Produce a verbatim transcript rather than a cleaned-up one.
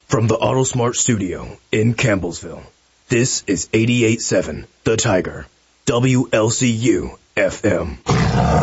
From the AutoSmart studio in Campbellsville, this is eighty-eight point seven The Tiger, W L C U F M.